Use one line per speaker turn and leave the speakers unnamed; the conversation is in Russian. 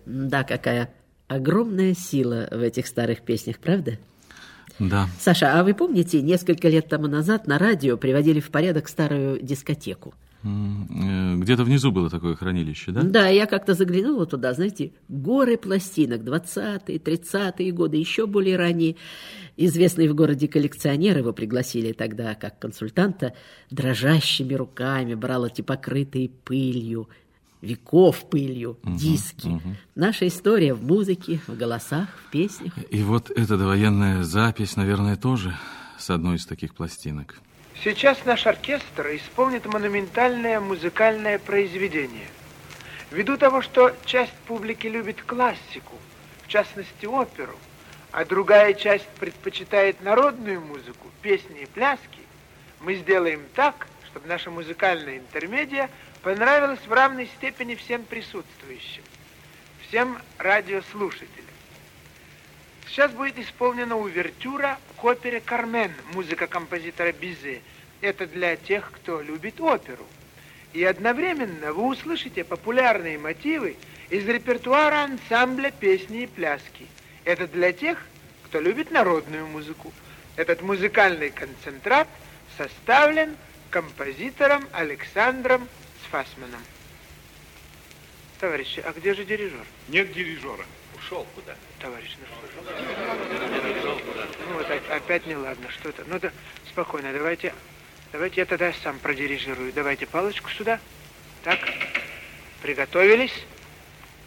Да, какая огромная сила в этих старых песнях, правда?
Да.
Саша, а вы помните, несколько лет тому назад на радио приводили в порядок старую дискотеку?
Где-то внизу было такое хранилище, да?
Да, я как-то заглянула туда, знаете, горы пластинок, 20-е, 30-е годы, еще более ранние. Известный в городе коллекционер, его пригласили тогда как консультанта, дрожащими руками брал эти покрытые пылью, веков пылью, диски. Наша история в музыке, в голосах, в песнях.
И вот эта довоенная запись, наверное, тоже с одной из таких пластинок.
Сейчас наш оркестр исполнит монументальное музыкальное произведение. Ввиду того, что часть публики любит классику, в частности оперу, а другая часть предпочитает народную музыку, песни и пляски, мы сделаем так, чтобы наша музыкальная интермедия понравилась в равной степени всем присутствующим, всем радиослушателям. Сейчас будет исполнена увертюра к опере «Кармен», музыка композитора Бизе. Это для тех, кто любит оперу. И одновременно вы услышите популярные мотивы из репертуара ансамбля «Песни и пляски». Это для тех, кто любит народную музыку. Этот музыкальный концентрат составлен композитором Александром Сфасманом. Товарищи, а где же дирижер?
Нет дирижера. Ушел куда?
Товарищ, ну вот опять неладно, что это. Ну да, спокойно, давайте я тогда сам продирижирую. Давайте палочку сюда. Так, приготовились.